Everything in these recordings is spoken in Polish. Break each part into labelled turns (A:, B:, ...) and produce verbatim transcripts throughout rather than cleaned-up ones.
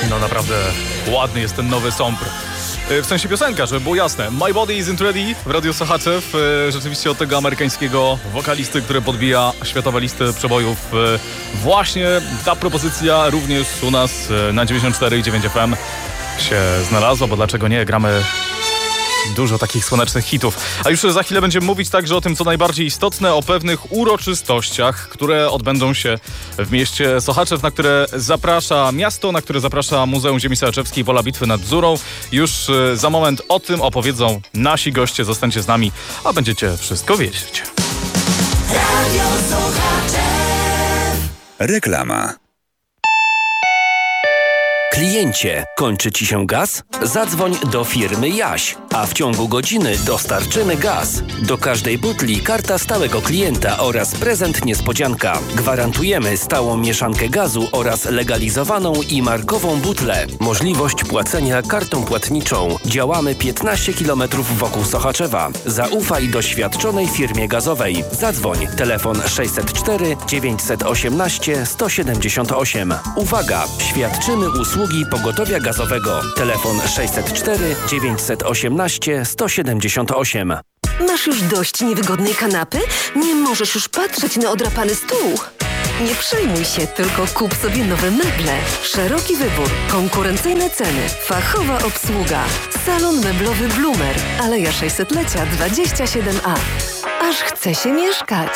A: No naprawdę ładny jest ten nowy Sompr. W sensie piosenka, żeby było jasne. My Body Isn't Ready w Radiu Sochaczew. Rzeczywiście od tego amerykańskiego wokalisty, który podbija światowe listy przebojów. Właśnie ta propozycja również u nas na dziewięćdziesiąt cztery i dziewięć F M się znalazła, bo dlaczego nie? Gramy dużo takich słonecznych hitów. A już za chwilę będziemy mówić także o tym, co najbardziej istotne, o pewnych uroczystościach, które odbędą się w mieście Sochaczew, na które zaprasza miasto, na które zaprasza Muzeum Ziemi Sochaczewskiej Wola Bitwy nad Bzurą. Już za moment o tym opowiedzą nasi goście. Zostańcie z nami, a będziecie wszystko wiedzieć.
B: Radio Sochaczew.
C: Reklama.
D: Kliencie, kończy Ci się gaz? Zadzwoń do firmy Jaś, a w ciągu godziny dostarczymy gaz. Do każdej butli karta stałego klienta oraz prezent niespodzianka. Gwarantujemy stałą mieszankę gazu oraz legalizowaną i markową butlę. Możliwość płacenia kartą płatniczą. Działamy piętnaście kilometrów wokół Sochaczewa. Zaufaj doświadczonej firmie gazowej. Zadzwoń. Telefon sześćset cztery dziewięćset osiemnaście sto siedemdziesiąt osiem. Uwaga! Świadczymy usługi pogotowia gazowego. Telefon sześćset cztery dziewięćset osiemnaście sto siedemdziesiąt osiem.
E: Masz już dość niewygodnej kanapy? Nie możesz już patrzeć na odrapany stół? Nie przejmuj się, tylko kup sobie nowe meble. Szeroki wybór, konkurencyjne ceny, fachowa obsługa. Salon meblowy Blumer, Aleja sześćsetlecia dwadzieścia siedem A. Aż chce się mieszkać.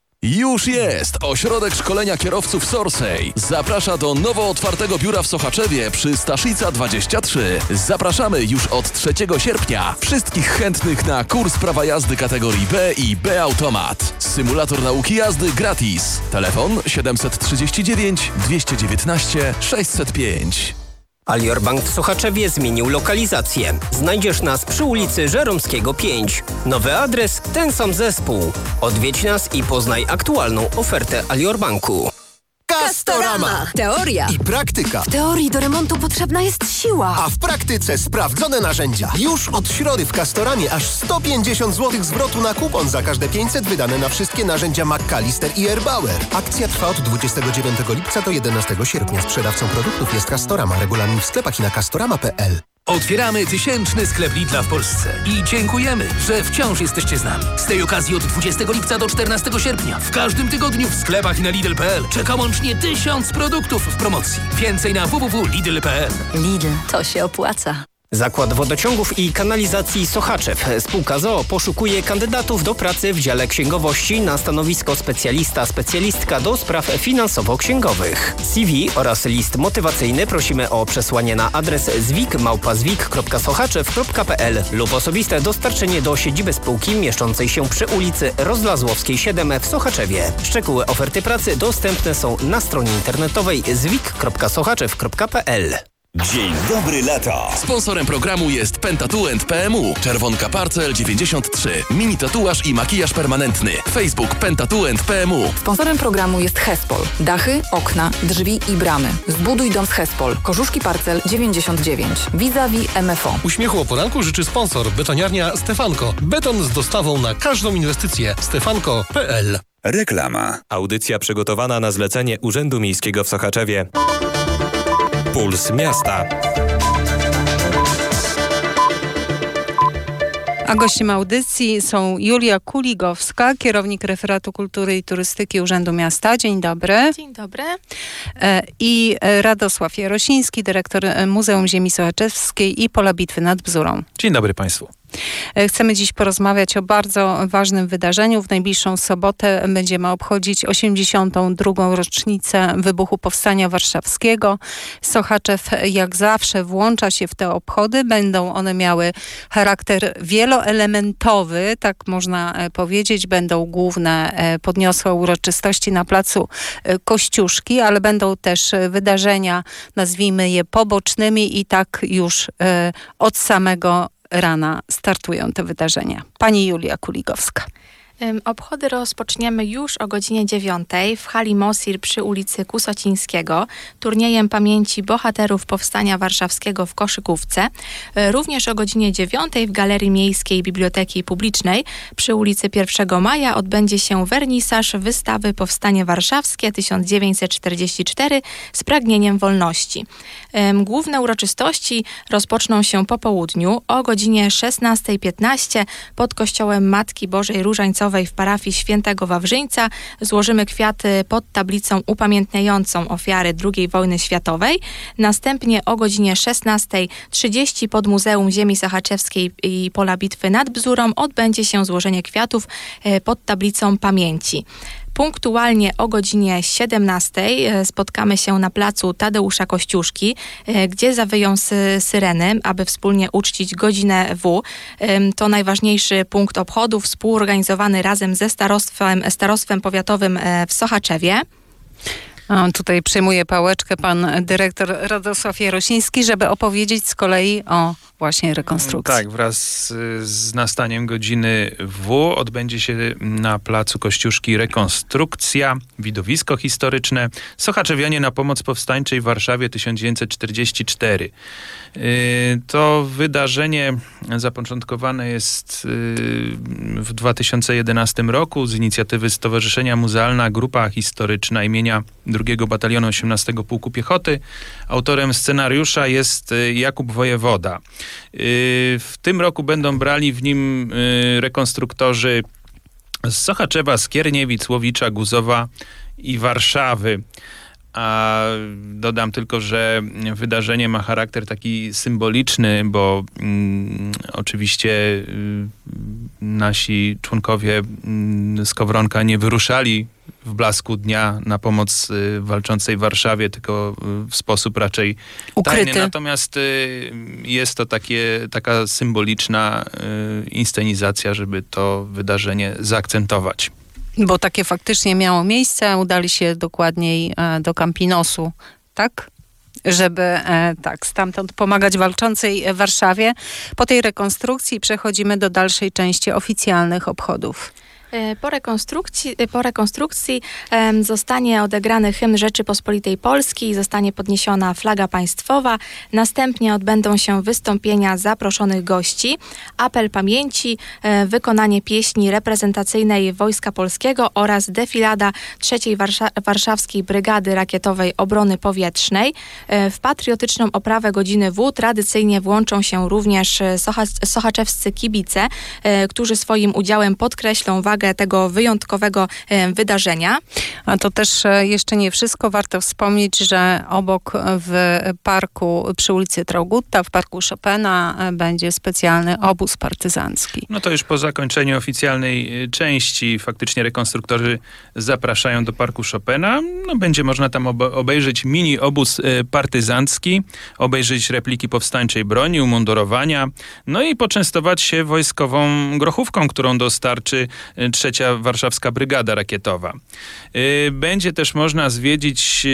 F: Już jest! Ośrodek Szkolenia Kierowców Sorsej zaprasza do nowo otwartego biura w Sochaczewie przy Staszica dwadzieścia trzy. Zapraszamy już od trzeciego sierpnia wszystkich chętnych na kurs prawa jazdy kategorii B i B Automat. Symulator nauki jazdy gratis. Telefon siedemset trzydzieści dziewięć dwieście dziewiętnaście sześćset pięć.
G: Alior Bank w Sochaczewie zmienił lokalizację. Znajdziesz nas przy ulicy Żeromskiego pięć. Nowy adres, ten sam zespół. Odwiedź nas i poznaj aktualną ofertę Alior Banku.
H: Castorama.
E: Teoria
H: I praktyka.
E: W teorii do remontu potrzebna jest siła.
H: A w praktyce sprawdzone narzędzia. Już od środy w Castoramie aż sto pięćdziesiąt złotych zwrotu na kupon za każde pięćset wydane na wszystkie narzędzia McAllister i Erbauer. Akcja trwa od dwudziestego dziewiątego lipca do jedenastego sierpnia. Sprzedawcą produktów jest Castorama. Regulamin w sklepach i na castorama kropka p l.
I: Otwieramy tysięczny sklep Lidla w Polsce i dziękujemy, że wciąż jesteście z nami. Z tej okazji od dwudziestego lipca do czternastego sierpnia w każdym tygodniu w sklepach i na Lidl kropka p l czeka łącznie tysiąc produktów w promocji. Więcej na w w w kropka lidl kropka p l.
E: Lidl, to się opłaca.
G: Zakład Wodociągów i Kanalizacji Sochaczew. Spółka z o o poszukuje kandydatów do pracy w dziale księgowości na stanowisko specjalista-specjalistka do spraw finansowo-księgowych. C V oraz list motywacyjny prosimy o przesłanie na adres zwik małpa zwik kropka sochaczew kropka p l lub osobiste dostarczenie do siedziby spółki mieszczącej się przy ulicy Rozlazłowskiej siedem w Sochaczewie. Szczegóły oferty pracy dostępne są na stronie internetowej zwik kropka sochaczew kropka p l.
C: Dzień dobry lata.
F: Sponsorem programu jest Pentatuent P M U. Czerwonka Parcel dziewięćdziesiąt trzy. Mini tatuaż i makijaż permanentny. Facebook Pentatuent P M U.
J: Sponsorem programu jest Hespol. Dachy, okna, drzwi i bramy. Zbuduj dom z Hespol. Korzuszki Parcel dziewięćdziesiąt dziewięć. Vis-a-vis M F O.
K: Uśmiechu o poranku życzy sponsor. Betoniarnia Stefanko. Beton z dostawą na każdą inwestycję. stefanko kropka p l.
C: Reklama.
L: Audycja przygotowana na zlecenie Urzędu Miejskiego w Sochaczewie. Puls Miasta.
M: A gościem audycji są Julia Kuligowska, kierownik Referatu Kultury i Turystyki Urzędu Miasta. Dzień dobry.
N: Dzień dobry.
M: I Radosław Jarosiński, dyrektor Muzeum Ziemi Sochaczewskiej i Pola Bitwy nad Bzurą.
A: Dzień dobry Państwu.
M: Chcemy dziś porozmawiać o bardzo ważnym wydarzeniu. W najbliższą sobotę będziemy obchodzić osiemdziesiątą drugą rocznicę wybuchu Powstania Warszawskiego. Sochaczew jak zawsze włącza się w te obchody. Będą one miały charakter wieloelementowy, tak można powiedzieć. Będą główne podniosłe uroczystości na placu Kościuszki, ale będą też wydarzenia, nazwijmy je pobocznymi i tak już od samego rana startują te wydarzenia. Pani Julia Kuligowska.
N: Obchody rozpoczniemy już o godzinie dziewiątej w hali Mosir przy ulicy Kusocińskiego, turniejem pamięci bohaterów Powstania Warszawskiego w koszykówce. Również o godzinie dziewiątej w Galerii Miejskiej Biblioteki Publicznej przy ulicy pierwszego maja odbędzie się wernisaż wystawy Powstanie Warszawskie tysiąc dziewięćset czterdziesty czwarty z pragnieniem wolności. Główne uroczystości rozpoczną się po południu o godzinie szesnasta piętnaście pod kościołem Matki Bożej Różańcowej w parafii Świętego Wawrzyńca. Złożymy kwiaty pod tablicą upamiętniającą ofiary drugiej wojny światowej. Następnie o godzinie szesnasta trzydzieści pod Muzeum Ziemi Sochaczewskiej i Pola Bitwy nad Bzurą odbędzie się złożenie kwiatów pod tablicą pamięci. Punktualnie o godzinie siedemnastej spotkamy się na placu Tadeusza Kościuszki, gdzie zawyją sy- syreny, aby wspólnie uczcić godzinę W. To najważniejszy punkt obchodów, współorganizowany razem ze starostwem, starostwem powiatowym w Sochaczewie.
M: A tutaj przejmuje pałeczkę pan dyrektor Radosław Jarosiński, żeby opowiedzieć z kolei o właśnie rekonstrukcji.
O: Tak, wraz z, z nastaniem godziny W odbędzie się na placu Kościuszki rekonstrukcja, widowisko historyczne Sochaczewianie na pomoc powstańczej w Warszawie tysiąc dziewięćset czterdziesty czwarty. To wydarzenie zapoczątkowane jest w dwa tysiące jedenastym roku z inicjatywy Stowarzyszenia Muzealna Grupa Historyczna imienia drugiego Batalionu osiemnastego Pułku Piechoty. Autorem scenariusza jest Jakub Wojewoda. W tym roku będą brali w nim rekonstruktorzy z Sochaczewa, Skierniewic, Łowicza, Guzowa i Warszawy. A dodam tylko, że wydarzenie ma charakter taki symboliczny, bo mm, oczywiście y, nasi członkowie y, Skowronka nie wyruszali w blasku dnia na pomoc y, walczącej Warszawie, tylko y, w sposób raczej
M: ukryty.
O: tajny. Natomiast y, jest to takie, taka symboliczna y, inscenizacja, żeby to wydarzenie zaakcentować.
M: Bo takie faktycznie miało miejsce, udali się dokładniej e, do Campinosu, tak? Żeby e, tak, stamtąd pomagać walczącej Warszawie. Po tej rekonstrukcji przechodzimy do dalszej części oficjalnych obchodów.
N: Po rekonstrukcji, po rekonstrukcji um, zostanie odegrany hymn Rzeczypospolitej Polskiej, zostanie podniesiona flaga państwowa, następnie odbędą się wystąpienia zaproszonych gości, apel pamięci, e, wykonanie pieśni reprezentacyjnej Wojska Polskiego oraz defilada trzeciej Warsza- Warszawskiej Brygady Rakietowej Obrony Powietrznej. E, w patriotyczną oprawę godziny W tradycyjnie włączą się również socha- sochaczewscy kibice, e, którzy swoim udziałem podkreślą wagę tego wyjątkowego e, wydarzenia.
M: A to też e, jeszcze nie wszystko. Warto wspomnieć, że obok w parku przy ulicy Traugutta, w parku Chopina e, będzie specjalny obóz partyzancki.
O: No to już po zakończeniu oficjalnej y, części faktycznie rekonstruktorzy zapraszają do parku Chopina. No będzie można tam ob- obejrzeć mini obóz y, partyzancki, obejrzeć repliki powstańczej broni, umundurowania, no i poczęstować się wojskową grochówką, którą dostarczy y, trzecia Warszawska Brygada Rakietowa. Będzie też można zwiedzić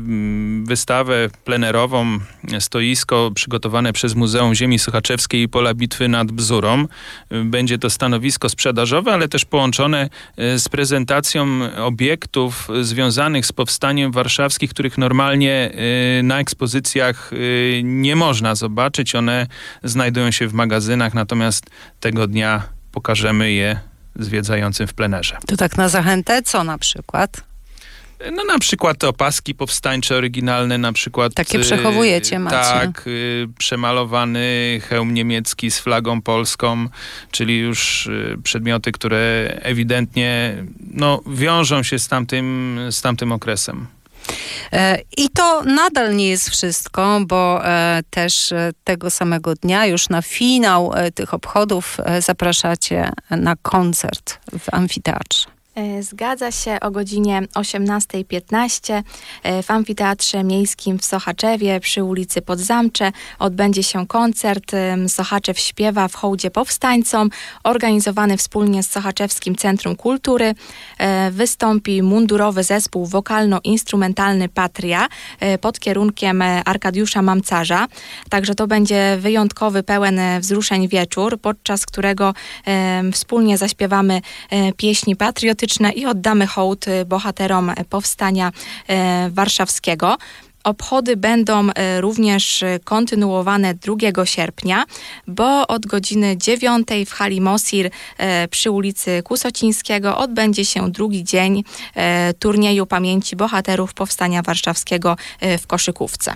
O: wystawę plenerową, stoisko przygotowane przez Muzeum Ziemi Sochaczewskiej i Pola Bitwy nad Bzurą. Będzie to stanowisko sprzedażowe, ale też połączone z prezentacją obiektów związanych z powstaniem warszawskim, których normalnie na ekspozycjach nie można zobaczyć. One znajdują się w magazynach, natomiast tego dnia pokażemy je zwiedzającym w plenerze.
M: To tak na zachętę, co na przykład?
O: No na przykład te opaski powstańcze oryginalne, na przykład...
M: Takie przechowujecie, macie.
O: Tak, y, przemalowany hełm niemiecki z flagą polską, czyli już y, przedmioty, które ewidentnie no, wiążą się z tamtym, z tamtym okresem.
M: I to nadal nie jest wszystko, bo też tego samego dnia, już na finał tych obchodów zapraszacie na koncert w amfiteatrze.
N: Zgadza się, o godzinie osiemnasta piętnaście w Amfiteatrze Miejskim w Sochaczewie przy ulicy Podzamcze odbędzie się koncert Sochaczew śpiewa w hołdzie powstańcom, organizowany wspólnie z Sochaczewskim Centrum Kultury. Wystąpi mundurowy zespół wokalno-instrumentalny Patria pod kierunkiem Arkadiusza Mamcarza. Także to będzie wyjątkowy, pełen wzruszeń wieczór, podczas którego wspólnie zaśpiewamy pieśni patriotyczne i oddamy hołd bohaterom powstania warszawskiego. Obchody będą również kontynuowane drugiego sierpnia, bo od godziny dziewiątej w hali Mosir przy ulicy Kusocińskiego odbędzie się drugi dzień turnieju pamięci bohaterów powstania warszawskiego w koszykówce.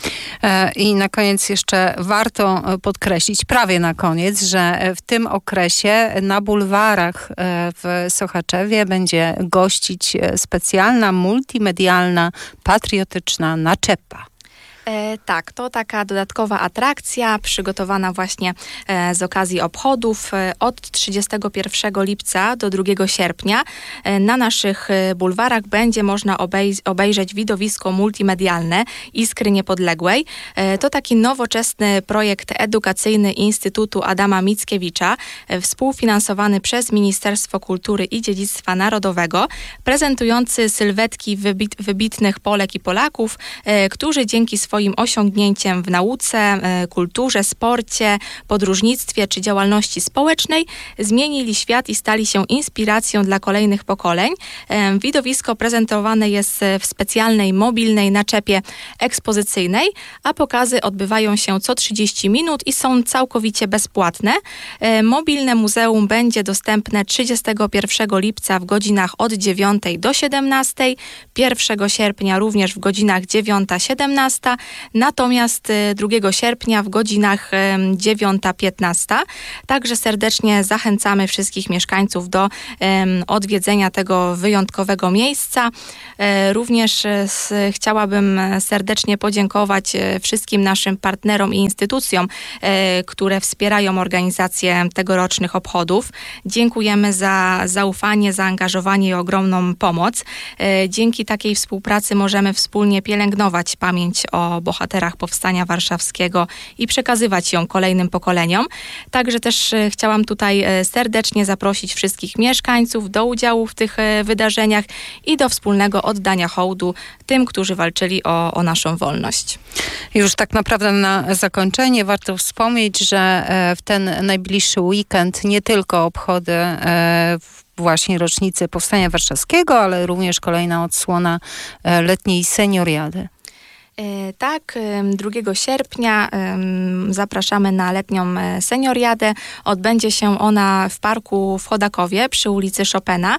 M: I na koniec jeszcze warto podkreślić, prawie na koniec, że w tym okresie na bulwarach w Sochaczewie będzie gościć specjalna, multimedialna, patriotyczna naczepa.
N: E, tak, to taka dodatkowa atrakcja przygotowana właśnie e, z okazji obchodów. E, od trzydziestego pierwszego lipca do drugiego sierpnia e, na naszych e, bulwarach będzie można obej- obejrzeć widowisko multimedialne Iskry Niepodległej. E, to taki nowoczesny projekt edukacyjny Instytutu Adama Mickiewicza, e, współfinansowany przez Ministerstwo Kultury i Dziedzictwa Narodowego, prezentujący sylwetki wybit- wybitnych Polek i Polaków, e, którzy dzięki swoim swoim osiągnięciem w nauce, kulturze, sporcie, podróżnictwie czy działalności społecznej zmienili świat i stali się inspiracją dla kolejnych pokoleń. Widowisko prezentowane jest w specjalnej mobilnej naczepie ekspozycyjnej, a pokazy odbywają się co trzydzieści minut i są całkowicie bezpłatne. Mobilne muzeum będzie dostępne trzydziestego pierwszego lipca w godzinach od dziewiątej do siedemnastej, pierwszego sierpnia również w godzinach dziewiąta siedemnasta, natomiast drugiego sierpnia w godzinach dziewiąta piętnasta. Także serdecznie zachęcamy wszystkich mieszkańców do um, odwiedzenia tego wyjątkowego miejsca. E, również s, chciałabym serdecznie podziękować wszystkim naszym partnerom i instytucjom, e, które wspierają organizację tegorocznych obchodów. Dziękujemy za zaufanie, zaangażowanie i ogromną pomoc. E, dzięki takiej współpracy możemy wspólnie pielęgnować pamięć o bohaterach powstania warszawskiego i przekazywać ją kolejnym pokoleniom. Także też chciałam tutaj serdecznie zaprosić wszystkich mieszkańców do udziału w tych wydarzeniach i do wspólnego oddania hołdu tym, którzy walczyli o, o naszą wolność.
M: Już tak naprawdę na zakończenie warto wspomnieć, że w ten najbliższy weekend nie tylko obchody właśnie rocznicy powstania warszawskiego, ale również kolejna odsłona letniej senioriady.
N: Tak, drugiego sierpnia zapraszamy na letnią senioriadę. Odbędzie się ona w parku w Chodakowie przy ulicy Chopina.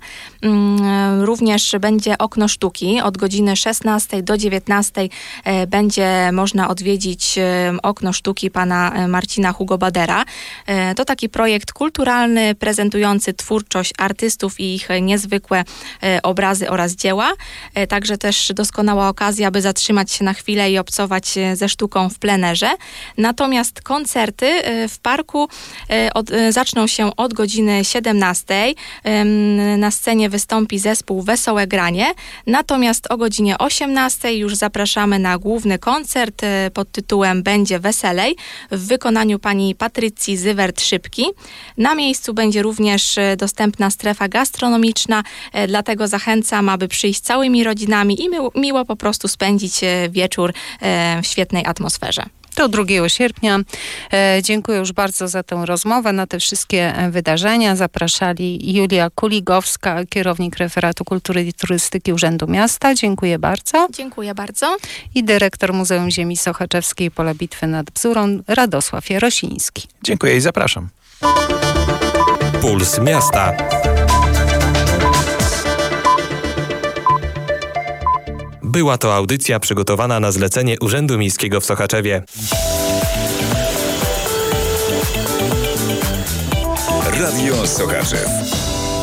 N: Również będzie okno sztuki. Od godziny szesnastej do dziewiętnastej będzie można odwiedzić okno sztuki pana Marcina Hugo Badera. To taki projekt kulturalny prezentujący twórczość artystów i ich niezwykłe obrazy oraz dzieła. Także też doskonała okazja, by zatrzymać się na chwilę chwilę i obcować ze sztuką w plenerze. Natomiast koncerty w parku od, zaczną się od godziny siedemnastej. Na scenie wystąpi zespół Wesołe Granie. Natomiast o godzinie osiemnastej już zapraszamy na główny koncert pod tytułem Będzie Weselej w wykonaniu pani Patrycji Zywert-Szybki. Na miejscu będzie również dostępna strefa gastronomiczna, dlatego zachęcam, aby przyjść całymi rodzinami i miło, miło po prostu spędzić wieczór w świetnej atmosferze.
M: Do drugiego sierpnia. E, dziękuję już bardzo za tę rozmowę. Na te wszystkie wydarzenia zapraszali Julia Kuligowska, kierownik Referatu Kultury i Turystyki Urzędu Miasta. Dziękuję bardzo.
N: Dziękuję bardzo.
M: I dyrektor Muzeum Ziemi Sochaczewskiej Pola Bitwy nad Bzurą, Radosław Jarosiński.
O: Dziękuję i zapraszam.
L: Puls Miasta. Była to audycja przygotowana na zlecenie Urzędu Miejskiego w Sochaczewie.
C: Radio Sochaczew.